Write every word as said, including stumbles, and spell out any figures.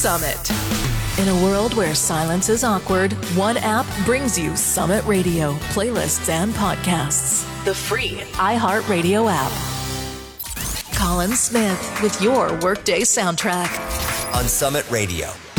Summit. In a world where silence is awkward, one app brings you Summit Radio, playlists, and podcasts. The free iHeartRadio app. Colin Smith with your Workday soundtrack. On Summit Radio.